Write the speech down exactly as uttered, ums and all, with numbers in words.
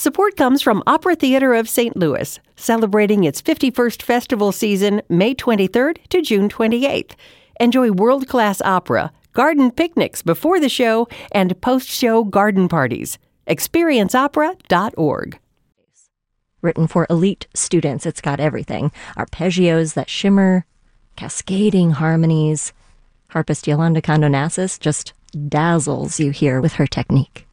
Support comes from Opera Theater of Saint Louis, celebrating its fifty-first festival season May twenty-third to June twenty-eighth. Enjoy world-class opera, garden picnics before the show, and post-show garden parties. experience opera dot org. Written for elite students, it's got everything. Arpeggios that shimmer, cascading harmonies. Harpist Yolanda Condonassis just dazzles you here with her technique.